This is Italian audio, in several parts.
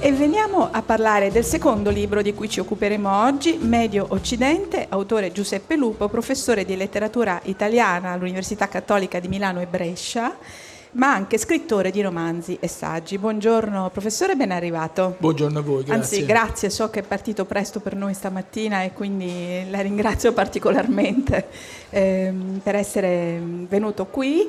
E veniamo a parlare del secondo libro di cui ci occuperemo oggi, Medio Occidente, autore Giuseppe Lupo, professore di letteratura italiana all'Università Cattolica di Milano e Brescia, ma anche scrittore di romanzi e saggi. Buongiorno professore, ben arrivato. Buongiorno a voi, grazie. Anzi, grazie, so che è partito presto per noi stamattina e quindi la ringrazio particolarmente per essere venuto qui.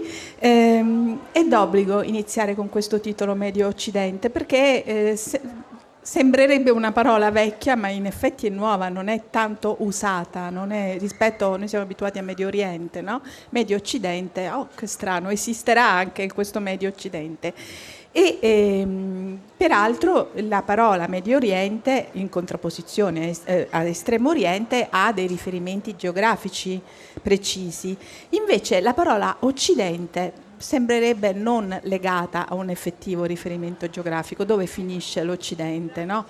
È d'obbligo iniziare con questo titolo Medio Occidente perché sembrerebbe una parola vecchia, ma in effetti è nuova, non è tanto usata, non è, rispetto, noi siamo abituati a Medio Oriente, no? Medio Occidente, oh che strano, esisterà anche questo Medio Occidente. E peraltro la parola Medio Oriente, in contrapposizione ad Estremo Oriente, ha dei riferimenti geografici precisi. Invece la parola Occidente sembrerebbe non legata a un effettivo riferimento geografico. Dove finisce l'Occidente, no?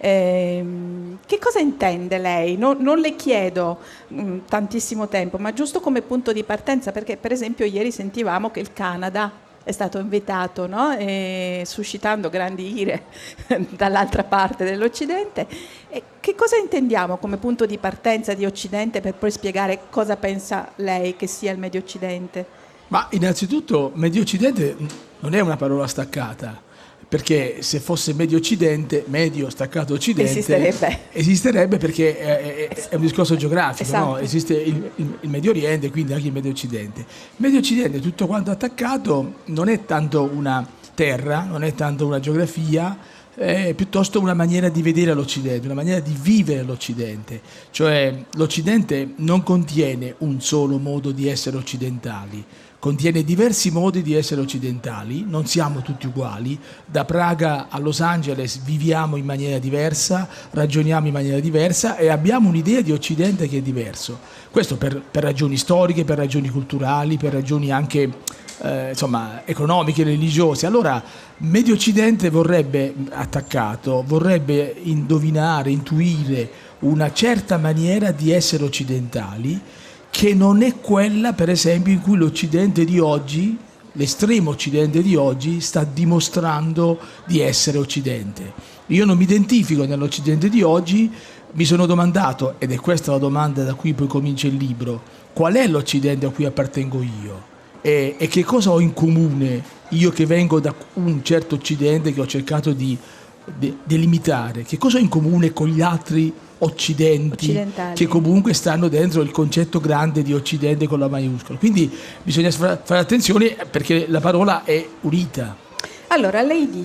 Che cosa intende lei? Non le chiedo tantissimo tempo, ma giusto come punto di partenza, perché per esempio ieri sentivamo che il Canada è stato invitato, no? Suscitando grandi ire dall'altra parte dell'Occidente. E che cosa intendiamo come punto di partenza di Occidente per poi spiegare cosa pensa lei che sia il Medio Occidente? Ma innanzitutto Medio Occidente non è una parola staccata, perché se fosse Medio Occidente, Medio staccato Occidente, esisterebbe perché è un discorso geografico, esatto. No? Esiste il Medio Oriente, quindi anche il Medio Occidente. Il Medio Occidente, tutto quanto attaccato, non è tanto una terra, non è tanto una geografia, è piuttosto una maniera di vedere l'Occidente, una maniera di vivere l'Occidente. Cioè l'Occidente non contiene un solo modo di essere occidentali, contiene diversi modi di essere occidentali, non siamo tutti uguali, da Praga a Los Angeles viviamo in maniera diversa, ragioniamo in maniera diversa e abbiamo un'idea di Occidente che è diverso. Questo per ragioni storiche, per ragioni culturali, per ragioni anche economiche, religiose. Allora Medio Occidente vorrebbe attaccato, vorrebbe indovinare, intuire una certa maniera di essere occidentali che non è quella, per esempio, in cui l'Occidente di oggi, l'estremo Occidente di oggi, sta dimostrando di essere Occidente. Io non mi identifico nell'Occidente di oggi, mi sono domandato, ed è questa la domanda da cui poi comincia il libro, qual è l'Occidente a cui appartengo io? E che cosa ho in comune io che vengo da un certo Occidente che ho cercato di delimitare? Che cosa ho in comune con gli altri occidentali che comunque stanno dentro il concetto grande di Occidente con la maiuscola? Quindi bisogna fare attenzione perché la parola è unita. Allora, lei